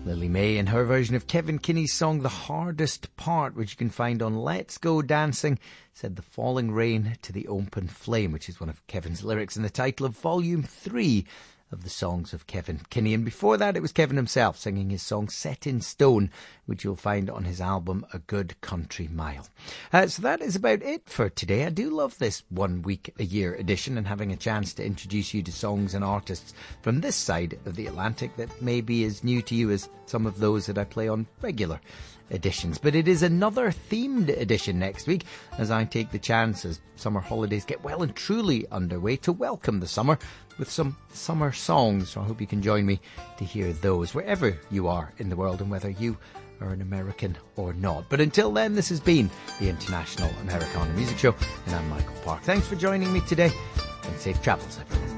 Lily May in her version of Kevin Kinney's song The Hardest Part, which you can find on Let's Go Dancing, said the falling rain to the open flame, which is one of Kevin's lyrics in the title of Volume 3 of the songs of Kevin Kinney. And before that, it was Kevin himself singing his song Set in Stone, which you'll find on his album A Good Country Mile. So that is about it for today. I do love this 1 week a year edition and having a chance to introduce you to songs and artists from this side of the Atlantic that may be as new to you as some of those that I play on regular editions. But it is another themed edition next week as I take the chance, as summer holidays get well and truly underway, to welcome the summer with some summer songs. So I hope you can join me to hear those wherever you are in the world and whether you are an American or not. But until then, this has been the International Americana Music Show and I'm Michael Park. Thanks for joining me today and safe travels, everyone.